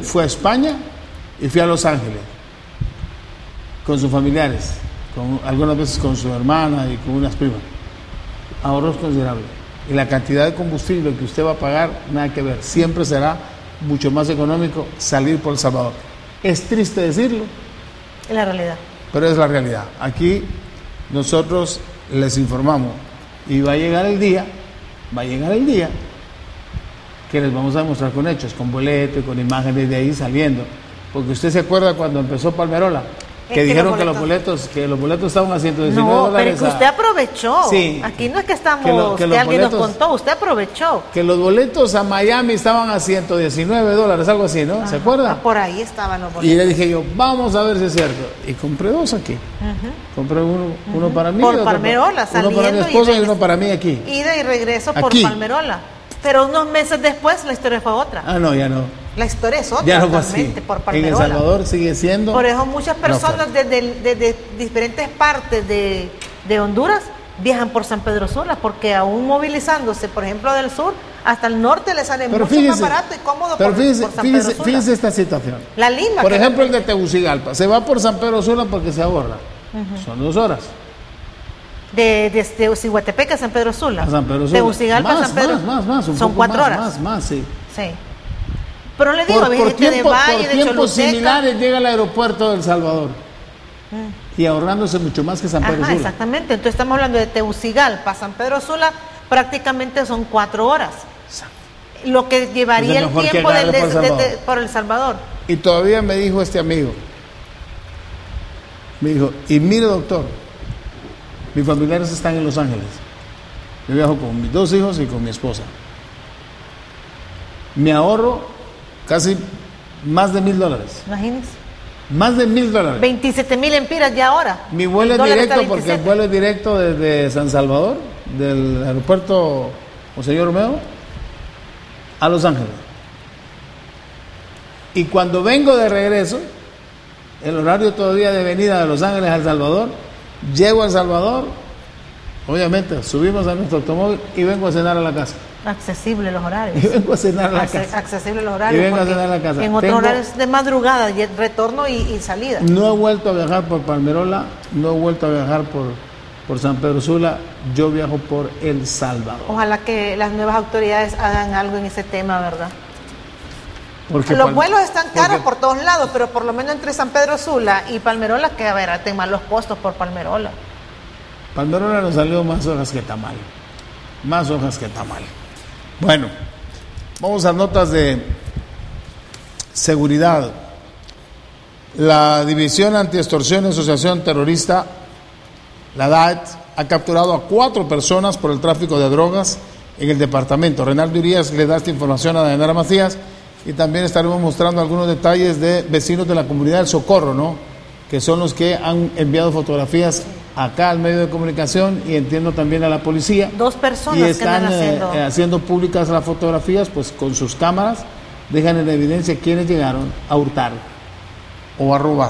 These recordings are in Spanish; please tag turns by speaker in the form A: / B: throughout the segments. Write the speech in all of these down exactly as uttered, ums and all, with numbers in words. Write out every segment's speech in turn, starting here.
A: fue a España y fui a Los Ángeles con sus familiares, con, algunas veces con su hermana y con unas primas. Ahorros considerables. Y la cantidad de combustible que usted va a pagar, nada que ver. Siempre será mucho más económico salir por El Salvador. Es triste decirlo.
B: Es la realidad.
A: Pero es la realidad. Aquí nosotros les informamos y va a llegar el día, va a llegar el día que les vamos a demostrar con hechos, con boletos, con imágenes de ahí saliendo. Porque usted se acuerda cuando empezó Palmerola, que dijeron los que los boletos que los boletos estaban a ciento diecinueve
B: no,
A: dólares.
B: Pero que usted aprovechó.
A: Sí,
B: aquí no es que estamos,
A: que, lo, que,
B: que
A: los
B: alguien
A: boletos,
B: nos contó, usted aprovechó.
A: Que los boletos a Miami estaban a ciento diecinueve dólares, algo así, ¿no?
B: Ajá.
A: ¿Se acuerda?
B: Ah, por ahí estaban los boletos.
A: Y le dije yo, vamos a ver si es cierto. Y compré dos aquí. Uh-huh. Compré uno, uh-huh. uno para mí.
B: Por Palmerola,
A: para, uno para mi esposa y, y uno para mí aquí.
B: Ida y regreso por
A: aquí.
B: Palmerola. Pero unos meses después la historia fue otra.
A: Ah, no, ya no.
B: La historia es otra,
A: ya no fue así.
B: Por Palmerola.
A: En El Salvador sigue siendo.
B: Por eso muchas personas no desde, desde diferentes partes de, de Honduras viajan por San Pedro Sula, porque aún movilizándose, por ejemplo, del sur hasta el norte les sale pero mucho fíjese, más barato y cómodo
A: pero
B: por,
A: fíjese,
B: por San
A: fíjese,
B: Pedro Sula.
A: Fíjese esta situación.
B: La Lima.
A: Por ejemplo, el de Tegucigalpa. Se va por San Pedro Sula porque se ahorra. Uh-huh. Son dos horas.
B: De, de, de Ciguatepec a San Pedro Sula.
A: A San Pedro Sula.
B: Tegucigalpa a San Pedro.
A: Más, más, más. Un
B: son
A: poco
B: cuatro
A: más,
B: horas.
A: Más, más, sí.
B: Sí. Pero le digo,
A: por,
B: hay
A: por
B: gente
A: tiempo,
B: de Valle,
A: por
B: de
A: tiempos
B: Choluteca.
A: similares llega al aeropuerto de El Salvador. Mm. Y ahorrándose mucho más que San Pedro
B: Ajá,
A: Sula.
B: Exactamente. Entonces estamos hablando de Tegucigalpa a San Pedro Sula, prácticamente son cuatro horas. Lo que llevaría el tiempo del, de, de, de, por El Salvador.
A: Y todavía me dijo este amigo, me dijo, y mire doctor, mis familiares están en Los Ángeles. Yo viajo con mis dos hijos y con mi esposa. Me ahorro casi más de mil dólares.
B: Imagínense.
A: Más de mil dólares.
B: veintisiete mil empiras ya ahora.
A: Mi vuelo es directo porque el vuelo es directo desde San Salvador, del aeropuerto Monseñor Romeo, a Los Ángeles. Y cuando vengo de regreso, el horario todavía de venida de Los Ángeles a El Salvador, llego a El Salvador, obviamente subimos a nuestro automóvil y vengo a cenar a la casa.
B: Accesible los horarios.
A: Y vengo a cenar a la
B: Acce-
A: casa.
B: Accesible los horarios.
A: Y vengo a cenar a la casa.
B: En otros
A: Tengo,
B: horarios de madrugada, retorno y, y salida.
A: No he vuelto a viajar por Palmerola, no he vuelto a viajar por, por San Pedro Sula, yo viajo por El Salvador.
B: Ojalá que las nuevas autoridades hagan algo en ese tema, ¿verdad?
A: Porque
B: los
A: Pal-
B: vuelos están caros
A: porque,
B: por todos lados, pero por lo menos entre San Pedro Sula y Palmerola, que a ver, ten más los costos por Palmerola.
A: Palmerola nos salió más hojas que tamal. Más hojas que tamal. Bueno, vamos a notas de seguridad. La División Antiextorsión y Asociación Terrorista, la D A E T, ha capturado a cuatro personas por el tráfico de drogas en el departamento. Renaldo Urias le da esta información a Dayanara Macías y también estaremos mostrando algunos detalles de vecinos de la comunidad del Socorro, ¿no?, que son los que han enviado fotografías acá al medio de comunicación y entiendo también a la policía.
B: Dos personas
A: y están
B: que andan haciendo...
A: Eh, haciendo públicas las fotografías, pues con sus cámaras dejan en evidencia quiénes llegaron a hurtar o a robar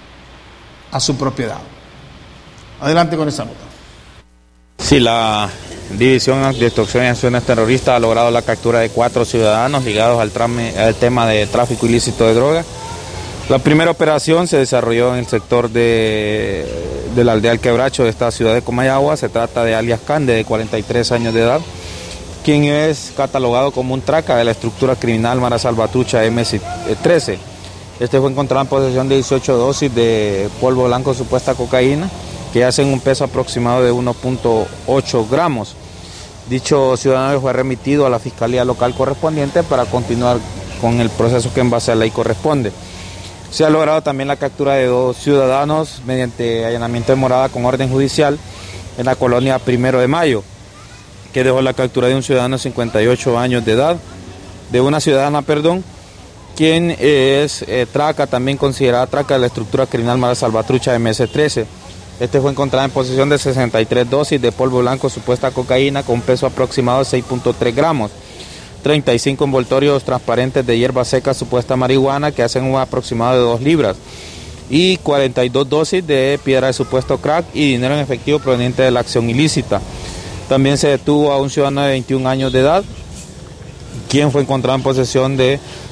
A: a su propiedad. Adelante con esta nota.
C: Sí, la División de Extorsión y Acciones Terroristas ha logrado la captura de cuatro ciudadanos ligados al, trame, al tema de tráfico ilícito de drogas. La primera operación se desarrolló en el sector de, de la aldea El Quebracho de esta ciudad de Comayagua. Se trata de alias Cande, de cuarenta y tres años de edad, quien es catalogado como un traca de la estructura criminal Mara Salvatrucha eme trece. Este fue encontrado en posesión de dieciocho dosis de polvo blanco supuesta cocaína, que hacen un peso aproximado de uno punto ocho gramos. Dicho ciudadano fue remitido a la Fiscalía Local correspondiente para continuar con el proceso que en base a la ley corresponde. Se ha logrado también la captura de dos ciudadanos mediante allanamiento de morada con orden judicial en la colonia Primero de Mayo, que dejó la captura de un ciudadano de cincuenta y ocho años de edad, de una ciudadana, perdón, quien es eh, traca, también considerada traca de la estructura criminal Mara Salvatrucha eme trece. Este fue encontrado en posesión de sesenta y tres dosis de polvo blanco supuesta cocaína con un peso aproximado de seis punto tres gramos. treinta y cinco envoltorios transparentes de hierba seca supuesta marihuana que hacen un aproximado de dos libras y cuarenta y dos dosis de piedra de supuesto crack y dinero en efectivo proveniente de la acción ilícita. También se detuvo a un ciudadano de veintiún años de edad, quien fue encontrado en posesión de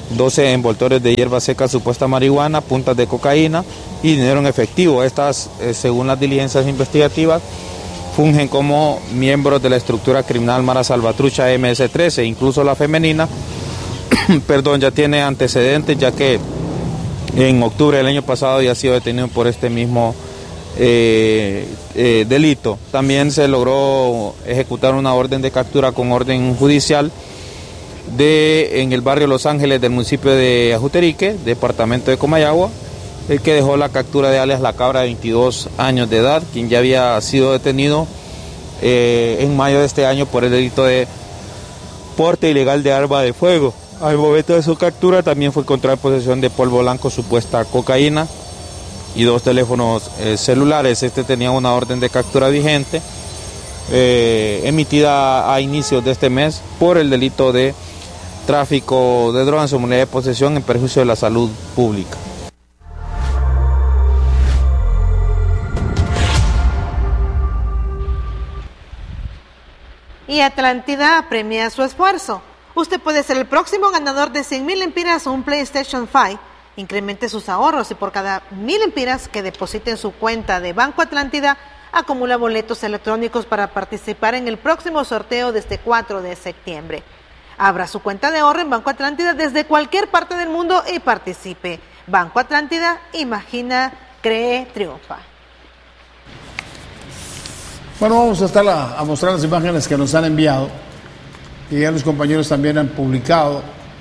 C: doce envoltorios de hierba seca supuesta marihuana, puntas de cocaína y dinero en efectivo. Estas, eh, según las diligencias investigativas, fungen como miembros de la estructura criminal Mara Salvatrucha eme ese trece, incluso la femenina, perdón, ya tiene antecedentes, ya que en octubre del año pasado ya ha sido detenido por este mismo eh, eh, delito. También se logró ejecutar una orden de captura con orden judicial de en el barrio Los Ángeles del municipio de Ajuterique, departamento de Comayagua, el que dejó la captura de alias La Cabra, de veintidós años de edad, quien ya había sido detenido eh, en mayo de este año por el delito de porte ilegal de arma de fuego. Al momento de su captura también fue encontrada en posesión de polvo blanco, supuesta cocaína y dos teléfonos eh, celulares. Este tenía una orden de captura vigente eh, emitida a inicios de este mes por el delito de tráfico de drogas en su modalidad de posesión en perjuicio de la salud pública.
B: Y Atlántida premia su esfuerzo. Usted puede ser el próximo ganador de cien mil lempiras o un PlayStation cinco. Incremente sus ahorros y por cada mil lempiras que deposite en su cuenta de Banco Atlántida, acumula boletos electrónicos para participar en el próximo sorteo de este cuatro de septiembre. Abra su cuenta de ahorro en Banco Atlántida desde cualquier parte del mundo y participe. Banco Atlántida, imagina, cree, triunfa.
A: Bueno, vamos a estar a, a mostrar las imágenes que nos han enviado y ya los compañeros también han publicado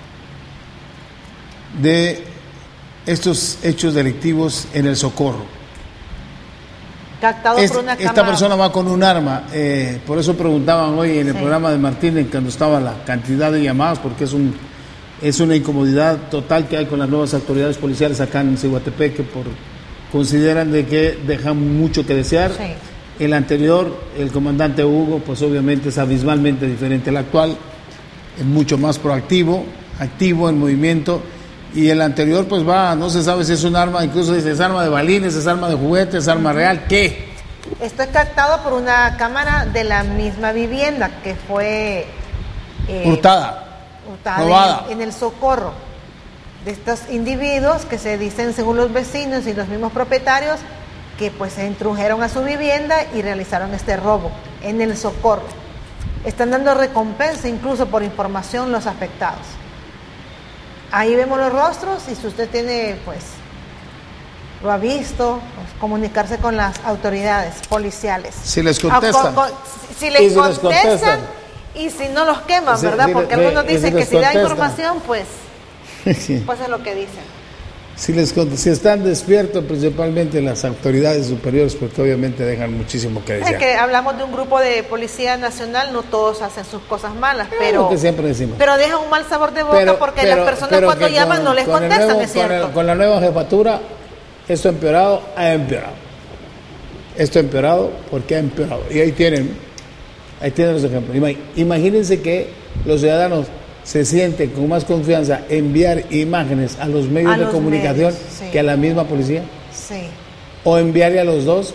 A: de estos hechos delictivos en el Socorro.
B: Captado
A: es,
B: por una
A: esta
B: cámara.
A: persona va con un arma, eh, por eso preguntaban hoy en el sí. programa de Martínez cuando estaba la cantidad de llamadas, porque es un es una incomodidad total que hay con las nuevas autoridades policiales acá en Ciguatepeque, por consideran de que dejan mucho que desear. Sí. El anterior, el comandante Hugo, pues obviamente es abismalmente diferente. El actual es mucho más proactivo, activo en movimiento, y el anterior pues va, no se sabe si es un arma, incluso dice es arma de balines, es arma de juguete, es arma real, ¿qué?
B: Esto es captado por una cámara de la misma vivienda que fue
A: eh, hurtada,
B: hurtada
A: robada
B: en, en el Socorro, de estos individuos que se dicen según los vecinos y los mismos propietarios que pues se introdujeron a su vivienda y realizaron este robo en el Socorro. Están dando recompensa incluso por información los afectados. Ahí vemos los rostros y si usted tiene, pues, lo ha visto, pues, comunicarse con las autoridades policiales.
A: Si les contestan.
B: Ah, con, con, si, les, si contestan, les contestan y si no los queman, sí, ¿verdad? Porque sí, algunos dicen si que si da información, pues, sí. pues es lo que dicen.
A: Si, les, si están despiertos, principalmente las autoridades superiores, porque obviamente dejan muchísimo que desear.
B: Es que hablamos de un grupo de policía nacional, no todos hacen sus cosas malas, pero,
A: lo que siempre decimos.
B: pero deja un mal sabor de boca pero, porque
A: pero,
B: las personas cuando llaman con, no les contestan,
A: nuevo,
B: es cierto.
A: Con, el, con la nueva jefatura, esto ha empeorado, ha empeorado. Esto ha empeorado porque ha empeorado. Y ahí tienen, ahí tienen los ejemplos. Imagínense que los ciudadanos se siente con más confianza enviar imágenes a los medios a de los comunicación medios, sí. que a la misma policía.
B: Sí.
A: O enviarle a los dos.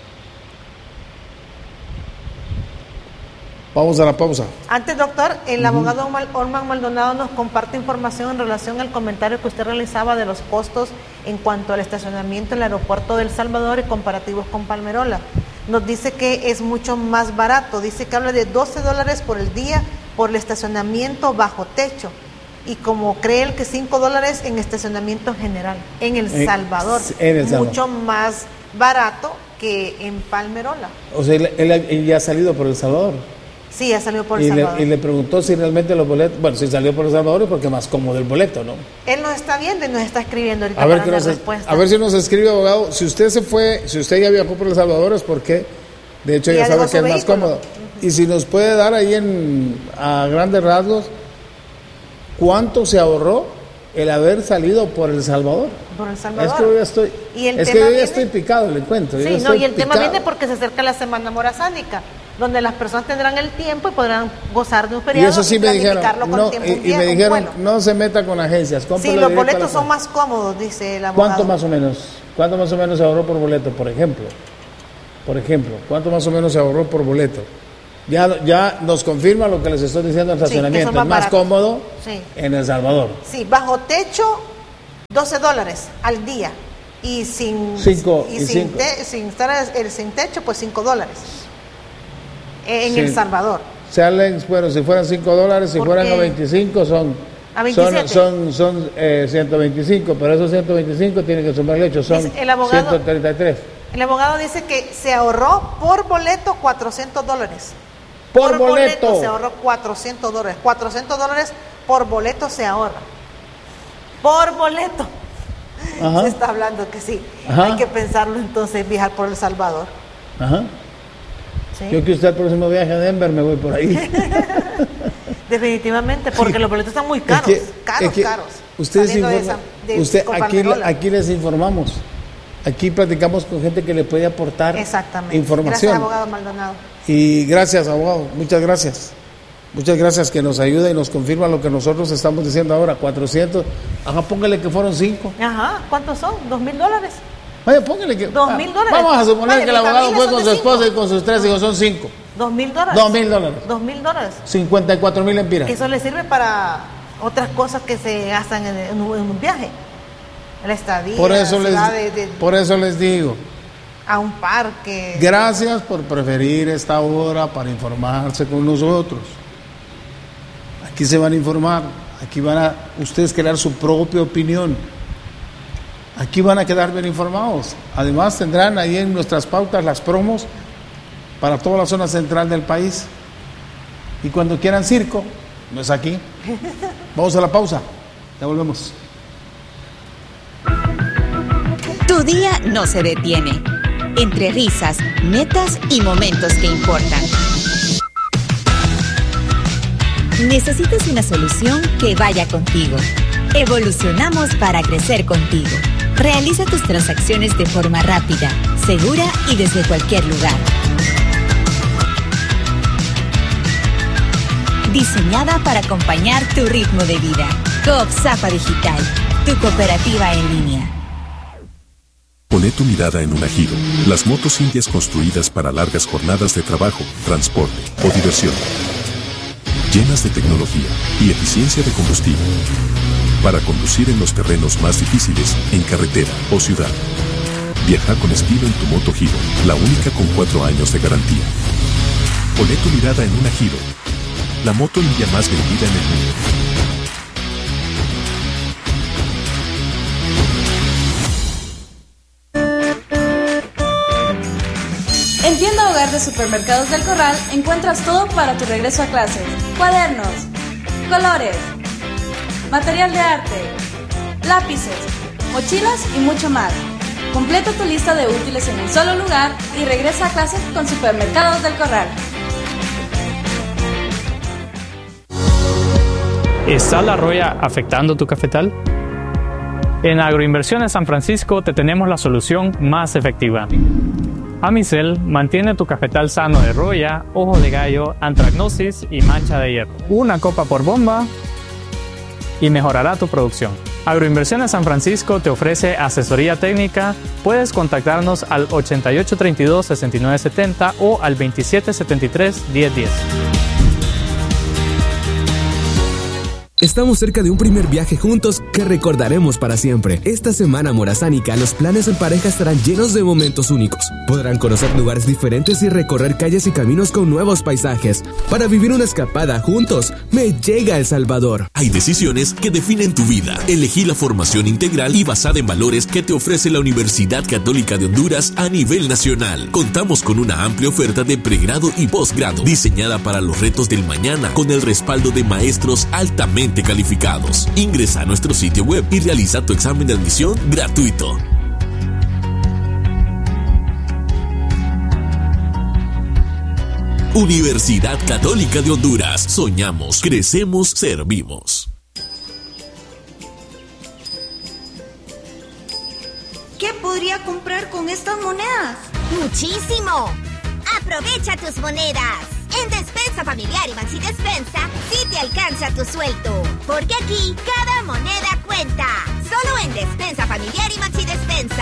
A: Vamos a la pausa.
B: Antes, doctor, el uh-huh. abogado Orman Maldonado nos comparte información en relación al comentario que usted realizaba de los costos en cuanto al estacionamiento en el aeropuerto de El Salvador y comparativos con Palmerola. Nos dice que es mucho más barato. Dice que habla de doce dólares por el día por el estacionamiento bajo techo, y como cree él que cinco dólares en estacionamiento general en El Salvador, en el Salvador. Mucho más barato que en Palmerola.
A: O sea, él, él, él ya ha salido por El Salvador.
B: Sí, ha salido por El
A: y
B: Salvador.
A: Le, y le preguntó si realmente los boletos, bueno, si salió por El Salvador es porque más cómodo el boleto, ¿no?
B: Él nos está viendo y nos está escribiendo ahorita
A: a ver
B: para dar
A: nos,
B: respuesta.
A: A ver si nos escribe, abogado, si usted se fue, si usted ya viajó por El Salvador es porque, de hecho, ya, ya sabe que es vehículo. Más cómodo. Y si nos puede dar ahí en a grandes rasgos cuánto se ahorró el haber salido por El Salvador.
B: Por El Salvador.
A: Es que yo ya estoy,
B: ¿Y el
A: es
B: tema
A: que yo ya
B: viene?
A: estoy picado, le cuento.
B: Sí, no, y el picado. Tema viene porque se acerca la Semana Morazánica, donde las personas tendrán el tiempo y podrán gozar de un periodo
A: y eso sí
B: y
A: me dijeron,
B: con
A: no,
B: tiempo
A: y,
B: día,
A: y me dijeron,
B: vuelo.
A: no se meta con agencias.
B: Sí, los boletos son más cómodos, dice el abogado.
A: ¿Cuánto más o menos? ¿Cuánto más o menos se ahorró por boleto, por ejemplo? Por ejemplo, ¿cuánto más o menos se ahorró por boleto? Ya, ya nos confirma lo que les estoy diciendo, el estacionamiento sí, es más, más cómodo sí. en El Salvador.
B: Sí, bajo techo, doce dólares al día. Y sin,
A: cinco,
B: y
A: y
B: sin, te, sin estar el sin techo, pues cinco dólares. En sí. El Salvador.
A: Salen, bueno, si fueran cinco dólares, si fueran a veinticinco son,
B: a veintisiete.
A: son, son, son eh, ciento veinticinco, pero esos ciento veinticinco tienen que sumar el hecho, son el abogado, ciento treinta y tres.
B: El abogado dice que se ahorró por boleto cuatrocientos dólares.
A: Por, por boleto. boleto
B: se ahorró cuatrocientos dólares. cuatrocientos dólares por boleto se ahorra. Por boleto. Ajá. Se está hablando que sí. Ajá. Hay que pensarlo entonces, viajar por El Salvador.
A: Ajá. ¿Sí? Yo que usted el próximo viaje a Denver me voy por ahí.
B: Definitivamente, porque los boletos están muy caros. Es que, caros, es que caros.
A: Ustedes informa, de esa, de usted, aquí, aquí les informamos. Aquí platicamos con gente que le puede aportar
B: Exactamente.
A: información.
B: Gracias, abogado Maldonado.
A: Y gracias, abogado. Muchas gracias. Muchas gracias que nos ayuda y nos confirma lo que nosotros estamos diciendo ahora. cuatrocientos. Ajá, póngale que fueron cinco.
B: Ajá, ¿cuántos son? ¿Dos mil dólares?
A: Vaya, póngale que...
B: Dos mil dólares.
A: Vamos a suponer Vaya, que el abogado fue con su esposa y con sus tres hijos. Son cinco.
B: ¿Dos mil dólares?
A: Dos mil dólares.
B: Dos mil dólares.
A: Cincuenta y cuatro mil empiras.
B: Eso le sirve para otras cosas que se gastan en, en, un, en un viaje. La estadía,
A: por eso, les,
B: de, de,
A: por eso les digo.
B: A un parque.
A: Gracias por preferir esta hora para informarse con nosotros. Aquí se van a informar. Aquí van a ustedes crear su propia opinión. Aquí van a quedar bien informados. Además tendrán ahí en nuestras pautas las promos para toda la zona central del país. Y cuando quieran circo, no es aquí. Vamos a la pausa. Ya volvemos.
D: Tu día no se detiene. Entre risas, metas y momentos que importan. Necesitas una solución que vaya contigo. Evolucionamos para crecer contigo. Realiza tus transacciones de forma rápida, segura y desde cualquier lugar. Diseñada para acompañar tu ritmo de vida. Coop Zapa Digital, tu cooperativa en línea.
E: Poné tu mirada en una Giro, las motos indias construidas para largas jornadas de trabajo, transporte o diversión. Llenas de tecnología y eficiencia de combustible. Para conducir en los terrenos más difíciles, en carretera o ciudad. Viaja con estilo en tu moto Giro, la única con cuatro años de garantía. Poné tu mirada en una Giro, la moto india más vendida en el mundo.
F: En Tienda Hogar de Supermercados del Corral encuentras todo para tu regreso a clases. Cuadernos, colores, material de arte, lápices, mochilas y mucho más. Completa tu lista de útiles en un solo lugar y regresa a clases con Supermercados del Corral.
G: ¿Está la roya afectando tu cafetal? En Agroinversiones San Francisco te tenemos la solución más efectiva. Amicel mantiene tu cafetal sano de roya, ojo de gallo, antracnosis y mancha de hierro. Una copa por bomba y mejorará tu producción. Agroinversiones San Francisco te ofrece asesoría técnica. Puedes contactarnos al ochenta y ocho treinta y dos sesenta y nueve setenta o al veintisiete setenta y tres diez diez.
H: Estamos cerca de un primer viaje juntos que recordaremos para siempre. Esta semana morazánica, los planes en pareja estarán llenos de momentos únicos. Podrán conocer lugares diferentes y recorrer calles y caminos con nuevos paisajes. Para vivir una escapada juntos, me llega El Salvador.
I: Hay decisiones que definen tu vida. Elegí la formación integral y basada en valores que te ofrece la Universidad Católica de Honduras a nivel nacional. Contamos con una amplia oferta de pregrado y posgrado, diseñada para los retos del mañana, con el respaldo de maestros altamente calificados. Ingresa a nuestro sitio web y realiza tu examen de admisión gratuito. Universidad Católica de Honduras. Soñamos, crecemos, servimos.
J: ¿Qué podría comprar con estas monedas?
K: ¡Muchísimo! ¡Aprovecha tus monedas! En Despensa Familiar y Maxi Despensa, sí te alcanza tu sueldo. Porque aquí, cada moneda cuenta. Solo en Despensa Familiar y Maxi Despensa.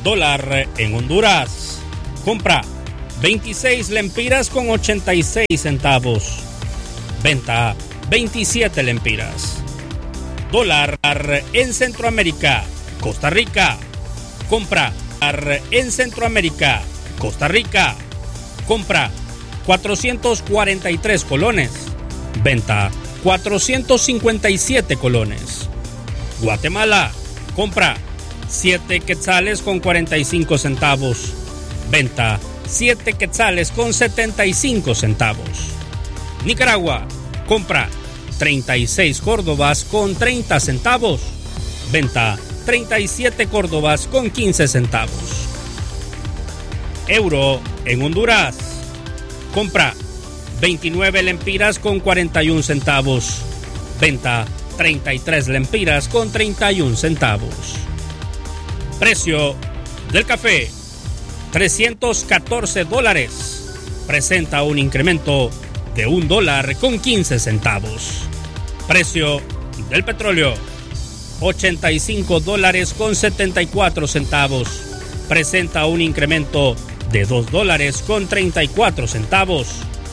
L: Dólar en Honduras. Compra veintiséis lempiras con ochenta y seis centavos. Venta veintisiete lempiras. Dólar en Centroamérica. Costa Rica. Compra en Centroamérica. Costa Rica. Compra cuatrocientos cuarenta y tres colones. Venta cuatrocientos cincuenta y siete colones. Guatemala. Compra siete quetzales con cuarenta y cinco centavos. Venta siete quetzales con setenta y cinco centavos. Nicaragua. Compra treinta y seis córdobas con treinta centavos. Venta treinta y siete córdobas con quince centavos. Euro en Honduras. Compra veintinueve lempiras con cuarenta y un centavos. Venta treinta y tres lempiras con treinta y un centavos. Precio del café, trescientos catorce dólares. Presenta un incremento de un dólar con quince centavos. Precio del petróleo, ochenta y cinco dólares con setenta y cuatro centavos. Presenta un incremento de dos dólares con treinta y cuatro centavos.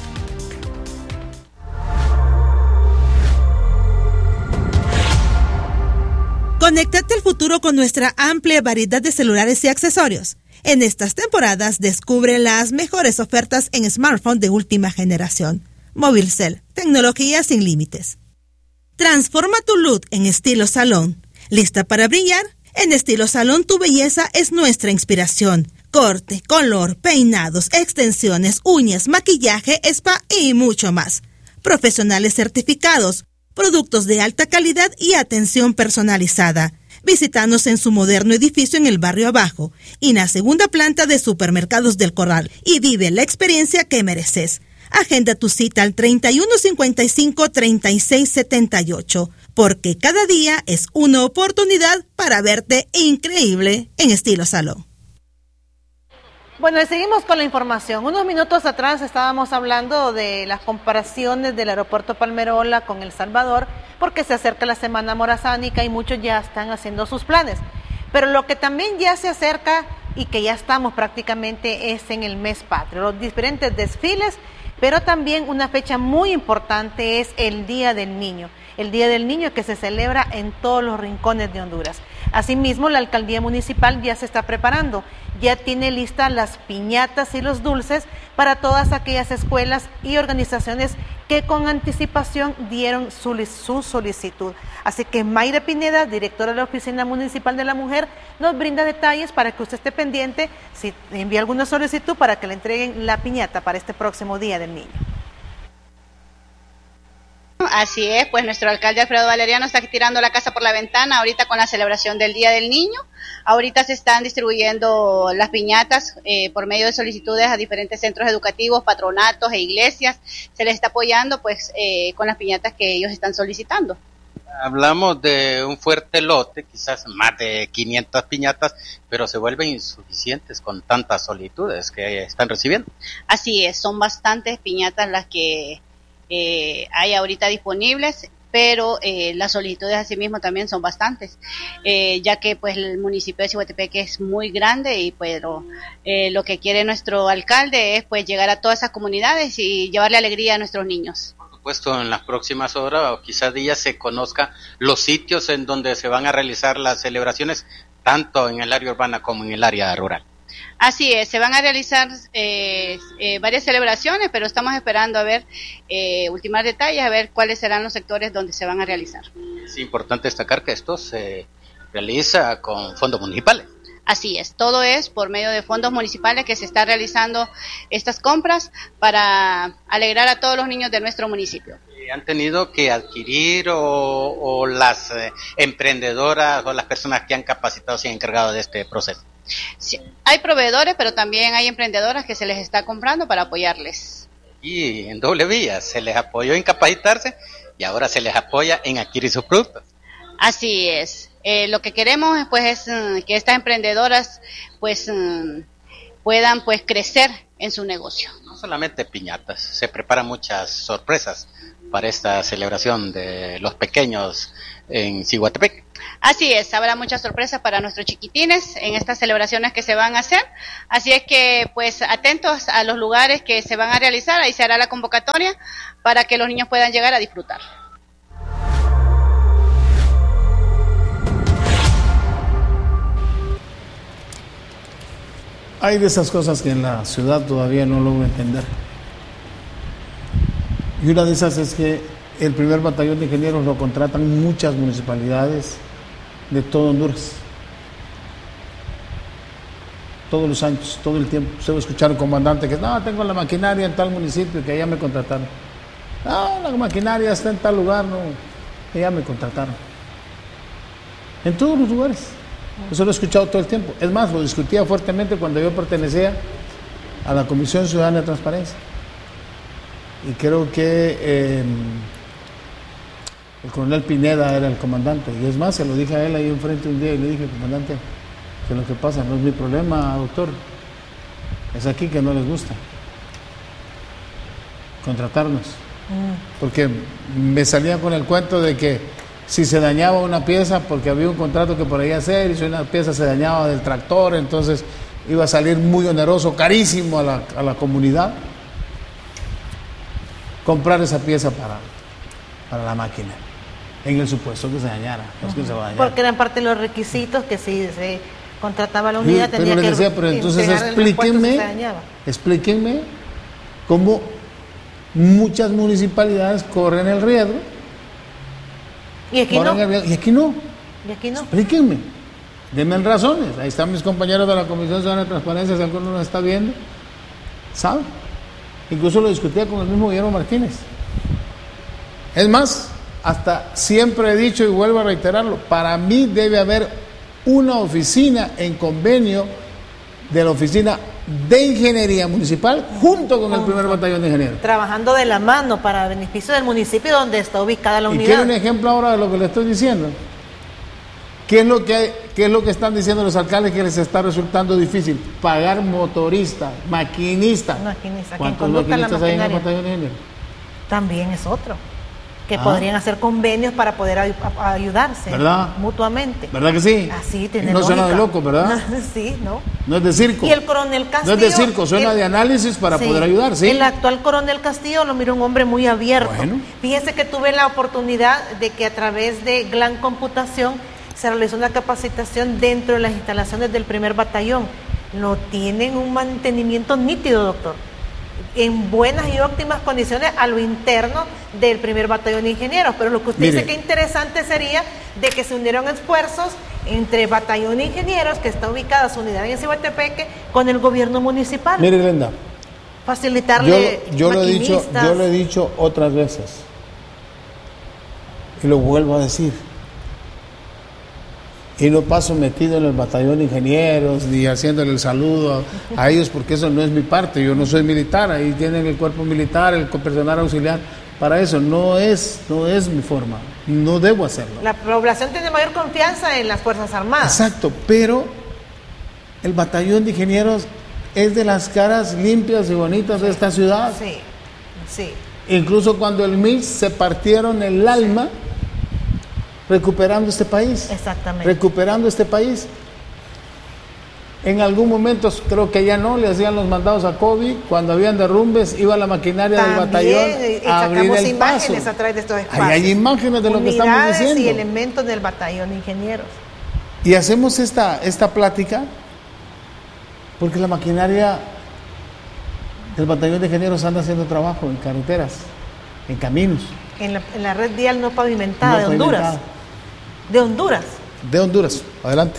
M: Conéctate al futuro con nuestra amplia variedad de celulares y accesorios. En estas temporadas descubre las mejores ofertas en smartphones de última generación. Movilcel, tecnología sin límites. Transforma tu look en estilo salón. ¿Lista para brillar? En Estilo Salón tu belleza es nuestra inspiración. Corte, color, peinados, extensiones, uñas, maquillaje, spa y mucho más. Profesionales certificados, productos de alta calidad y atención personalizada. Visítanos en su moderno edificio en el barrio Abajo y en la segunda planta de Supermercados del Corral y vive la experiencia que mereces. Agenda tu cita al treinta y uno cincuenta y cinco, treinta y seis setenta y ocho, porque cada día es una oportunidad para verte increíble en Estilo Salón.
B: Bueno, y seguimos con la información. Unos minutos atrás estábamos hablando de las comparaciones del aeropuerto Palmerola con El Salvador, porque se acerca la Semana Morazánica y muchos ya están haciendo sus planes. Pero lo que también ya se acerca y que ya estamos prácticamente es en el mes patrio, los diferentes desfiles, pero también una fecha muy importante es el Día del Niño. El Día del Niño que se celebra en todos los rincones de Honduras. Asimismo, la alcaldía municipal ya se está preparando, ya tiene listas las piñatas y los dulces para todas aquellas escuelas y organizaciones que con anticipación dieron su, su solicitud. Así que Mayra Pineda, directora de la Oficina Municipal de la Mujer, nos brinda detalles para que usted esté pendiente si envía alguna solicitud para que le entreguen la piñata para este próximo Día del Niño.
N: Así es, pues nuestro alcalde Alfredo Valeriano está tirando la casa por la ventana ahorita con la celebración del Día del Niño. Ahorita se están distribuyendo las piñatas eh, por medio de solicitudes a diferentes centros educativos, patronatos e iglesias. Se les está apoyando pues eh, con las piñatas que ellos están solicitando.
O: Hablamos de un fuerte lote, quizás más de quinientas piñatas, pero se vuelven insuficientes con tantas solicitudes que están recibiendo.
N: Así es, son bastantes piñatas las que Eh, hay ahorita disponibles, pero eh, las solicitudes asimismo también son bastantes, eh, ya que pues el municipio de Ciguatepeque es muy grande y pero eh, lo que quiere nuestro alcalde es pues llegar a todas esas comunidades y llevarle alegría a nuestros niños.
O: Por supuesto, en las próximas horas o quizás días se conozca los sitios en donde se van a realizar las celebraciones, tanto en el área urbana como en el área rural.
N: Así es, se van a realizar eh, eh, varias celebraciones, pero estamos esperando a ver, eh, ultimar detalles, a ver cuáles serán los sectores donde se van a realizar.
O: Es importante destacar que esto se realiza con fondos municipales.
N: Así es, todo es por medio de fondos municipales que se está realizando estas compras para alegrar a todos los niños de nuestro municipio.
O: ¿Han tenido que adquirir o, o las eh, emprendedoras o las personas que han capacitado se han encargado de este proceso?
N: Sí, hay proveedores, pero también hay emprendedoras que se les está comprando para apoyarles.
O: Y en doble vía, se les apoyó en capacitarse y ahora se les apoya en adquirir sus productos.
N: Así es. Eh, lo que queremos pues es um, que estas emprendedoras pues um, puedan pues crecer en su negocio.
O: No solamente piñatas, se preparan muchas sorpresas para esta celebración de los pequeños en Ciguatepeque.
N: Así es, habrá muchas sorpresas para nuestros chiquitines en estas celebraciones que se van a hacer, así es que pues atentos a los lugares que se van a realizar, ahí se hará la convocatoria para que los niños puedan llegar a disfrutar.
A: Hay de esas cosas que en la ciudad todavía no logro entender. Y una de esas es que el primer batallón de ingenieros lo contratan muchas municipalidades de todo Honduras. Todos los años, todo el tiempo. Se va a escuchar un comandante que no, tengo la maquinaria en tal municipio y que allá me contrataron. No, la maquinaria está en tal lugar, no, que ya me contrataron. En todos los lugares. Eso lo he escuchado todo el tiempo. Es más, lo discutía fuertemente cuando yo pertenecía a la Comisión Ciudadana de Transparencia. Y creo que eh, el coronel Pineda era el comandante. Y es más, se lo dije a él ahí enfrente un día y le dije, comandante, que lo que pasa no es mi problema, doctor. Es aquí que no les gusta contratarnos. Mm. Porque me salían con el cuento de que si se dañaba una pieza, porque había un contrato que por ahí hacer, y si una pieza se dañaba del tractor, entonces iba a salir muy oneroso, carísimo a la, a la comunidad comprar esa pieza para, para la máquina, en el supuesto que se dañara. No es que se va a dañar.
B: Porque eran parte de los requisitos que si se contrataba la unidad, sí, tenía
A: pero
B: que
A: decía, pero entonces explíquenme, explíquenme cómo muchas municipalidades corren el riesgo.
B: Y aquí no.
A: Y aquí no.
B: Y aquí no.
A: Explíquenme. Denme razones. Ahí están mis compañeros de la Comisión Ciudadana de Transparencia, si alguno nos está viendo, ¿sabe? Incluso lo discutía con el mismo Guillermo Martínez. Es más, hasta siempre he dicho y vuelvo a reiterarlo, para mí debe haber una oficina en convenio de la oficina de ingeniería municipal junto con el primer batallón de ingenieros.
B: Trabajando de la mano para beneficio del municipio donde está ubicada la unidad.
A: Y quiero un ejemplo ahora de lo que le estoy diciendo. ¿Qué es lo que hay, qué es lo que están diciendo los alcaldes que les está resultando difícil? Pagar motoristas, maquinistas.
B: Maquinista,
A: ¿cuántos maquinistas hay en el batallón de ingenieros?
B: También es otro. Que
A: ah.
B: podrían hacer convenios para poder ay- a- ayudarse,
A: ¿verdad?
B: Mutuamente.
A: ¿Verdad que sí?
B: Así tiene
A: No
B: lógica.
A: suena de loco, ¿verdad?
B: Sí, ¿no?
A: No es de circo.
B: Y el coronel Castillo.
A: No es de circo, suena
B: el,
A: de análisis para
B: sí,
A: poder ayudar, ¿sí?
B: El actual coronel Castillo lo mira un hombre muy abierto.
A: Bueno.
B: Fíjese que tuve la oportunidad de que a través de Glan Computación se realizó una capacitación dentro de las instalaciones del primer batallón. No tienen un mantenimiento nítido, doctor, en buenas y óptimas condiciones a lo interno del primer batallón de ingenieros, pero lo que usted
A: Mire.
B: dice que interesante sería de que se unieron esfuerzos entre batallón de ingenieros, que está ubicada su unidad en Cihuatepeque, con el gobierno municipal.
A: Mire, Brenda,
B: facilitarle
A: yo, yo lo he dicho, yo lo he dicho otras veces y lo vuelvo a decir. Y no paso metido en el batallón de ingenieros ni haciéndole el saludo a, a ellos, porque eso no es mi parte. Yo no soy militar, ahí tienen el cuerpo militar, el personal auxiliar. Para eso no es, no es mi forma, no debo hacerlo.
B: La población tiene mayor confianza en las Fuerzas Armadas.
A: Exacto, pero el batallón de ingenieros es de las caras limpias y bonitas de esta ciudad.
B: Sí, sí.
A: Incluso cuando el M I X se partieron el alma recuperando este país.
B: Exactamente.
A: Recuperando este país. En algún momento, creo que ya no, le hacían los mandados a COVID, cuando habían derrumbes, iba la maquinaria
B: También,
A: del batallón a abrir el
B: imágenes
A: paso.
B: a través de estos espacios.
A: Ahí hay imágenes de lo que estamos
B: Unidades
A: diciendo.
B: y elementos del batallón de ingenieros.
A: Y hacemos esta, esta plática porque la maquinaria del batallón de ingenieros anda haciendo trabajo en carreteras, en caminos.
B: En la, en la red vial no pavimentada
A: No
B: de Honduras.
A: pavimentada.
B: De Honduras.
A: De Honduras. Adelante.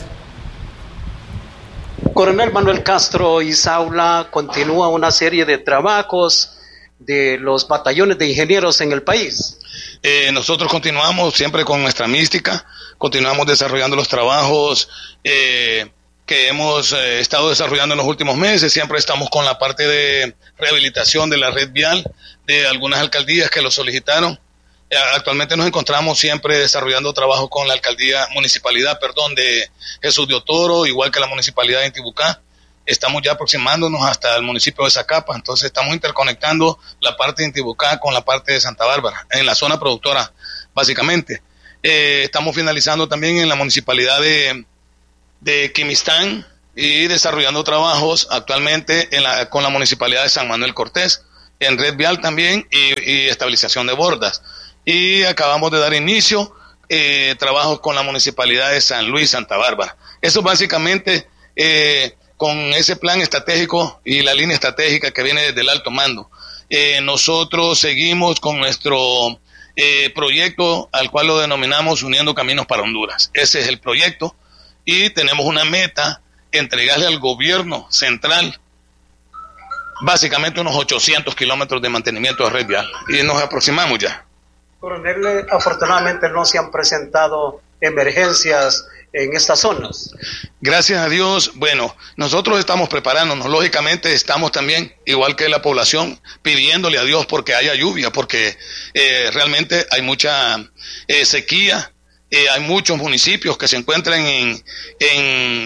P: Coronel Manuel Castro Isaula, continúa una serie de trabajos de los batallones de ingenieros en el país.
Q: Eh, nosotros continuamos siempre con nuestra mística, continuamos desarrollando los trabajos eh, que hemos eh, estado desarrollando en los últimos meses. Siempre estamos con la parte de rehabilitación de la red vial de algunas alcaldías que lo solicitaron. Eh, actualmente nos encontramos siempre desarrollando trabajo con la alcaldía, municipalidad, perdón, de Jesús de Otoro, igual que la municipalidad de Intibucá. Estamos ya aproximándonos hasta el municipio de Zacapa, entonces estamos interconectando la parte de Intibucá con la parte de Santa Bárbara, en la zona productora, básicamente. Eh, estamos finalizando también en la municipalidad de, de Quimistán y desarrollando trabajos actualmente en la, con la municipalidad de San Manuel Cortés, en red vial también y, y estabilización de bordas. Y acabamos de dar inicio eh, trabajos con la municipalidad de San Luis, Santa Bárbara. Eso básicamente eh, con ese plan estratégico y la línea estratégica que viene desde el alto mando. Eh, nosotros seguimos con nuestro eh, proyecto al cual lo denominamos Uniendo Caminos para Honduras. Ese es el proyecto y tenemos una meta, entregarle al gobierno central básicamente unos ochocientos kilómetros de mantenimiento de red vial y nos aproximamos ya.
P: Coronel, afortunadamente no se han presentado emergencias en estas zonas.
Q: Gracias a Dios, bueno, nosotros estamos preparándonos, lógicamente estamos también, igual que la población, pidiéndole a Dios porque haya lluvia, porque eh, realmente hay mucha eh, sequía, eh, hay muchos municipios que se encuentran en, en